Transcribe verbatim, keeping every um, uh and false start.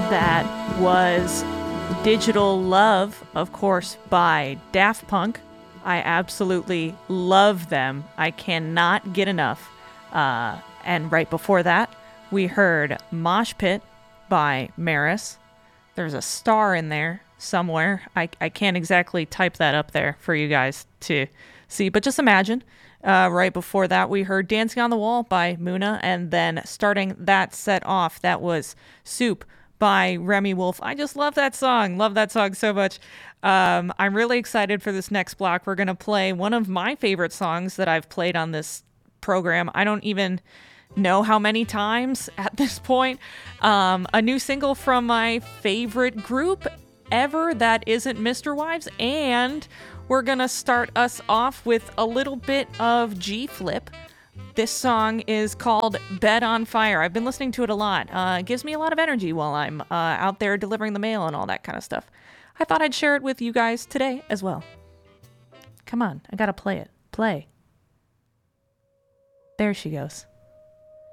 That was Digital Love, of course, by Daft Punk. I absolutely love them. I cannot get enough. Uh, and right before that, we heard Mosh Pit by Maris. There's a star in there somewhere. I, I can't exactly type that up there for you guys to see, but just imagine. Uh, right before that, we heard Dancing on the Wall by Muna, and then starting that set off, that was Soup by Remy Wolf. I just love that song. Love that song so much. Um, I'm really excited for this next block. We're going to play one of my favorite songs that I've played on this program. I don't even know how many times at this point. Um, a new single from my favorite group ever that isn't Mister Wives, and we're going to start us off with a little bit of G-Flip. This song is called Bed on Fire. I've been listening to it a lot. Uh, it gives me a lot of energy while I'm uh, out there delivering the mail and all that kind of stuff. I thought I'd share it with you guys today as well. Come on, I gotta play it. Play. There she goes.